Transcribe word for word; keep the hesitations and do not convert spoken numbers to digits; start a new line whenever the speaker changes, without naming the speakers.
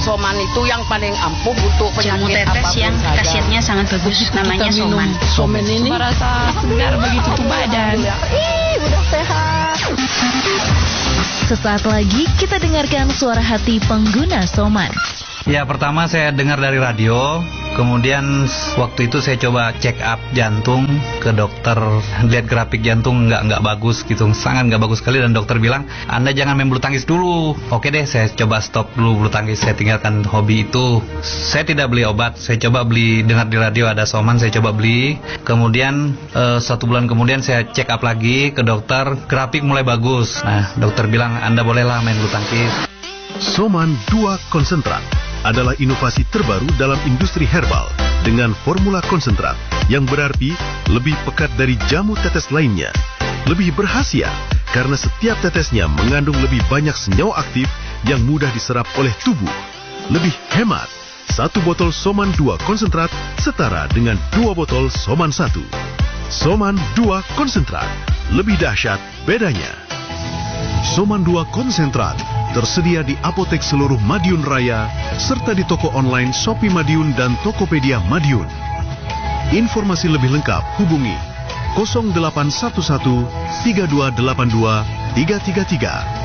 Soman itu yang paling ampuh untuk
Jamu
penyakit
tetes
apapun
yang
saja.
khasiatnya sangat bagus, namanya Soman.
Soman ini
merasa segar begitu ke badan.
Ih, udah sehat.
Sesaat lagi kita dengarkan suara hati pengguna Soman.
Ya, pertama saya dengar dari radio, kemudian waktu itu saya coba check up jantung ke dokter, lihat grafik jantung nggak nggak bagus gitu, sangat nggak bagus sekali, dan dokter bilang Anda jangan main bulu tangkis dulu. Oke deh, saya coba stop dulu bulu tangkis, saya tinggalkan hobi itu. Saya tidak beli obat, saya coba beli, dengar di radio ada Soman, saya coba beli. Kemudian eh, satu bulan kemudian saya check up lagi ke dokter, grafik mulai bagus. Nah, dokter bilang Anda bolehlah main bulu tangkis.
Soman dua Konsentrat adalah inovasi terbaru dalam industri herbal dengan formula konsentrat yang berarti lebih pekat dari jamu tetes lainnya. Lebih berkhasiat karena setiap tetesnya mengandung lebih banyak senyawa aktif yang mudah diserap oleh tubuh. Lebih hemat, satu botol Soman dua Konsentrat setara dengan dua botol Soman satu. Soman dua Konsentrat, lebih dahsyat bedanya. Soman dua Konsentrat tersedia di apotek seluruh Madiun Raya, serta di toko online Shopee Madiun dan Tokopedia Madiun. Informasi lebih lengkap hubungi nol delapan satu satu tiga dua delapan dua tiga tiga tiga.